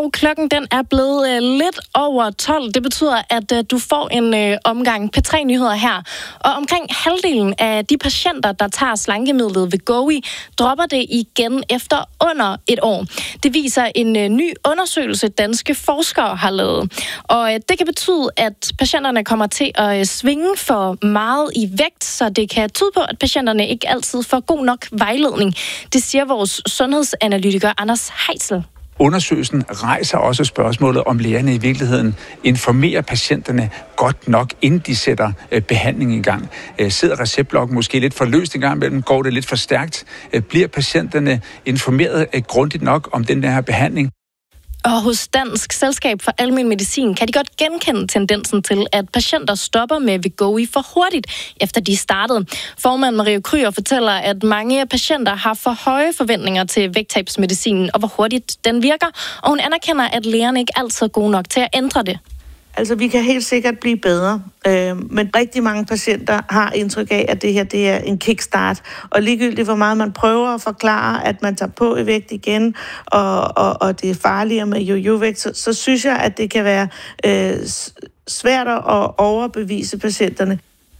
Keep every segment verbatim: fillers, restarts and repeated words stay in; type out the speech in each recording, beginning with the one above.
Og klokken den er blevet øh, lidt over tolv. Det betyder, at øh, du får en øh, omgang P tre Nyheder her. Og omkring halvdelen af de patienter, der tager slankemidlet Wegovy, dropper det igen efter under et år. Det viser en øh, ny undersøgelse, danske forskere har lavet. Og øh, det kan betyde, at patienterne kommer til at øh, svinge for meget i vægt, så det kan tyde på, at patienterne ikke altid får god nok vejledning. Det siger vores sundhedsanalytiker Anders Heisel. Undersøgelsen rejser også spørgsmålet, om lægerne i virkeligheden informerer patienterne godt nok, inden de sætter øh, behandling i gang. Øh, sidder receptblokken måske lidt for løst en gang imellem? Går det lidt for stærkt? Øh, bliver patienterne informeret øh, grundigt nok om den her behandling? Og hos Dansk Selskab for Almen Medicin kan de godt genkende tendensen til, at patienter stopper med Wegovy for hurtigt, efter de startede. Formand Marie Kryer fortæller, at mange patienter har for høje forventninger til vægttabsmedicinen, og hvor hurtigt den virker, og hun anerkender, at lægerne ikke altid er gode nok til at ændre det. Altså, vi kan helt sikkert blive bedre, øh, men rigtig mange patienter har indtryk af, at det her det er en kickstart. Og ligegyldigt hvor meget man prøver at forklare, at man tager på i vægt igen, og, og, og det er farligere med jojo-vægt, så, så synes jeg, at det kan være øh, svært at overbevise patienterne.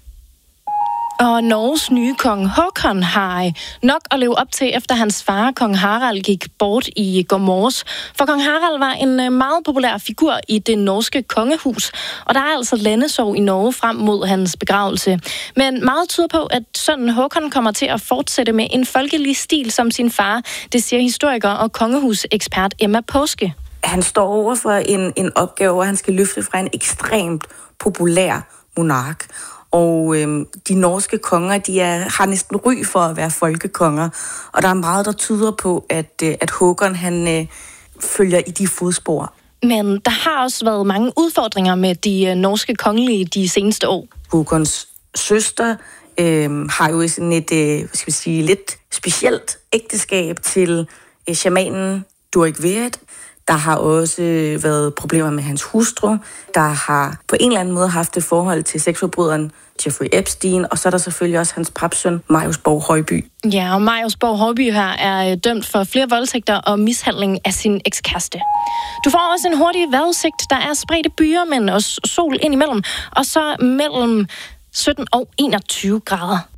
Og Norges nye kong Håkon har nok at leve op til, efter hans far, kong Harald, gik bort i går morges. For kong Harald var en meget populær figur i det norske kongehus, og der er altså landesorg i Norge frem mod hans begravelse. Men meget tyder på, at sønnen Håkon kommer til at fortsætte med en folkelig stil som sin far. Det siger historiker og kongehusekspert Emma Påske. Han står over for en, en opgave, hvor han skal løfte fra en ekstremt populær monark. Og øhm, de norske konger, de er, har næsten ry for at være folkekonger. Og der er meget, der tyder på, at, øh, at Håkon han, øh, følger i de fodspor. Men der har også været mange udfordringer med de øh, norske kongelige de seneste år. Håkons søster øh, har jo sådan et øh, hvad skal vi sige, lidt specielt ægteskab til øh, shamanen Durek Verrett. Der har også været problemer med hans hustru. Der har på en eller anden måde haft et forhold til sexforbryderen Jeffrey Epstein. Og så er der selvfølgelig også hans papsøn, Marius Borg Højby. Ja, og Marius Borg Højby her er dømt for flere voldtægter og mishandling af sin ekskæreste. Du får også en hurtig vejrudsigt. Der er spredte byer, men også sol indimellem. Og så mellem sytten og enogtyve grader.